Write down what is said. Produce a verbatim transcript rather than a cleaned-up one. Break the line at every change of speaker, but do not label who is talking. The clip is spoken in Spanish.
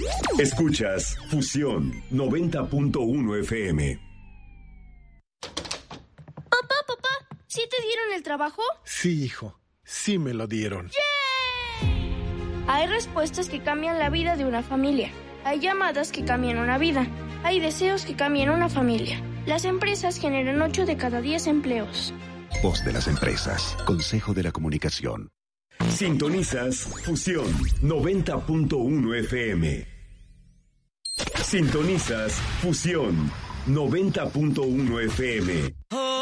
Escuchas Fusión noventa punto uno F M.
Papá, papá, ¿sí te dieron el trabajo?
Sí, hijo, sí me lo dieron.
¡Yay! Hay respuestas que cambian la vida de una familia. Hay llamadas que cambian una vida. Hay deseos que cambian una familia. Las empresas generan ocho de cada diez empleos.
Voz de las empresas. Consejo de la Comunicación.
Sintonizas Fusión noventa punto uno F M. Sintonizas Fusión noventa punto uno F M.